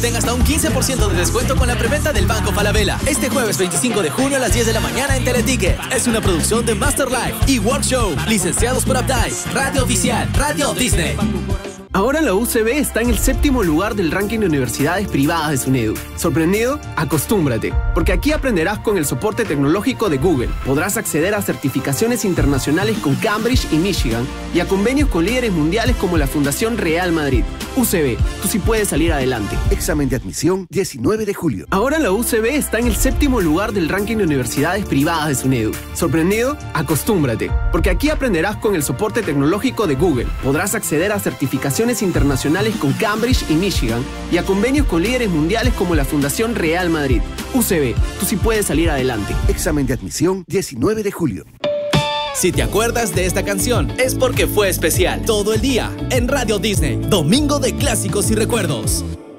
Ten hasta un 15% de descuento con la preventa del Banco Falabella. Este jueves 25 de junio a las 10 de la mañana en Teleticket. Es una producción de Master Life y Work Show, licenciados por Updike. Radio Oficial, Radio Disney. Ahora la UCB está en el 7º lugar del ranking de universidades privadas de SUNEDU. ¿Sorprendido? Acostúmbrate, porque aquí aprenderás con el soporte tecnológico de Google. Podrás acceder a certificaciones internacionales con Cambridge y Michigan y a convenios con líderes mundiales como la Fundación Real Madrid. UCB, tú sí puedes salir adelante. Examen de admisión 19 de julio. Ahora la UCB está en el 7º lugar del ranking de universidades privadas de SUNEDU. ¿Sorprendido? Acostúmbrate, porque aquí aprenderás con el soporte tecnológico de Google. Podrás acceder a certificaciones internacionales con Cambridge y Michigan y a convenios con líderes mundiales como la Fundación Real Madrid. UCB, tú sí puedes salir adelante. Examen de admisión 19 de julio. Si te acuerdas de esta canción, es porque fue especial. Todo el día en Radio Disney. Domingo de clásicos y recuerdos.